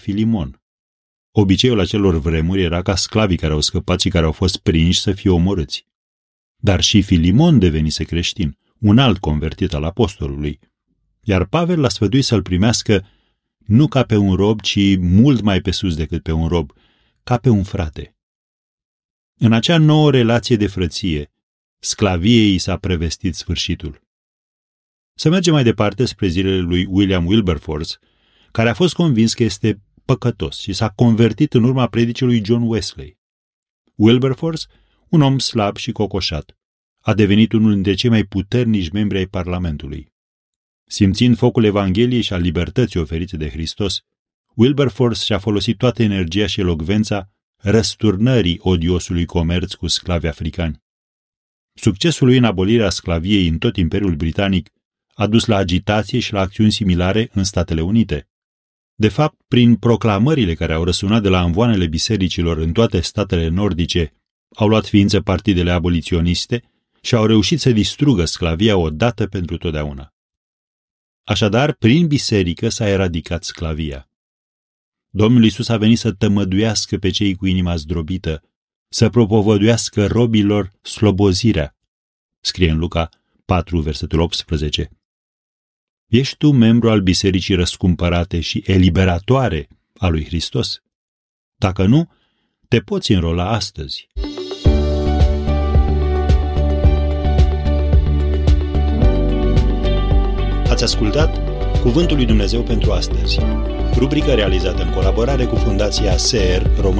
Filimon. Obiceiul acelor vremuri era ca sclavii care au scăpat și care au fost prinși să fie omorâți. Dar și Filimon devenise creștin, un alt convertit al apostolului, iar Pavel l-a sfătuit să-l primească nu ca pe un rob, ci mult mai pe sus decât pe un rob, ca pe un frate. În acea nouă relație de frăție, sclaviei i s-a prevestit sfârșitul. Să mergem mai departe spre zilele lui William Wilberforce, care a fost convins că este păcătos și s-a convertit în urma predicii lui John Wesley. Wilberforce, un om slab și cocoșat, a devenit unul dintre cei mai puternici membri ai Parlamentului. Simțind focul Evangheliei și al libertății oferite de Hristos, Wilberforce și-a folosit toată energia și elocvența răsturnării odiosului comerț cu sclavi africani. Succesul lui în abolirea sclaviei în tot Imperiul Britanic a dus la agitație și la acțiuni similare în Statele Unite. De fapt, prin proclamările care au răsunat de la amvoanele bisericilor în toate statele nordice, au luat ființă partidele aboliționiste și au reușit să distrugă sclavia odată pentru totdeauna. Așadar, prin biserică s-a eradicat sclavia. Domnul Iisus a venit să tămăduiască pe cei cu inima zdrobită, să propovăduiască robilor slobozirea, scrie în Luca 4, versetul 18. Ești tu membru al bisericii răscumpărate și eliberatoare a lui Hristos? Dacă nu, te poți înrola astăzi. Ați ascultat Cuvântul lui Dumnezeu pentru astăzi, rubrică realizată în colaborare cu Fundația SER România.